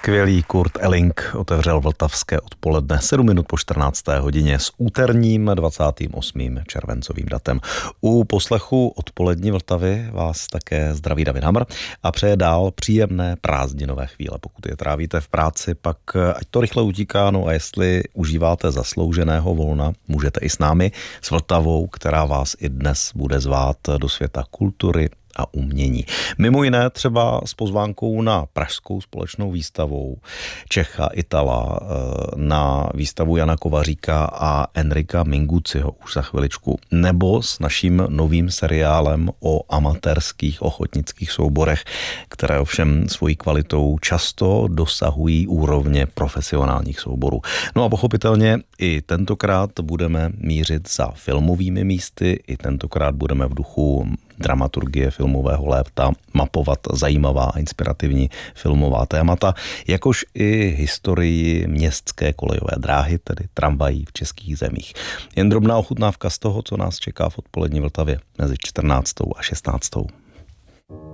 Skvělý Kurt Elling otevřel vltavské odpoledne 7 minut po 14. hodině s úterním 28. červencovým datem. U poslechu odpolední Vltavy vás také zdraví David Hamr a přeje dál příjemné prázdninové chvíle. Pokud je trávíte v práci, pak ať to rychle utíká, no a jestli užíváte zaslouženého volna, můžete i s námi, s Vltavou, která vás i dnes bude zvát do světa kultury a umění. Mimo jiné třeba s pozvánkou na pražskou společnou výstavou Čecha Itala, na výstavu Jana Kovaříka a Enrika Minguziho už za chviličku, nebo s naším novým seriálem o amatérských ochotnických souborech, které ovšem svojí kvalitou často dosahují úrovně profesionálních souborů. No a pochopitelně i tentokrát budeme mířit za filmovými místy, i tentokrát budeme v duchu dramaturgie filmového léta mapovat zajímavá a inspirativní filmová témata, jakož i historii městské kolejové dráhy, tedy tramvají v českých zemích. Jen drobná ochutnávka z toho, co nás čeká v odpolední Vltavě mezi 14. a 16.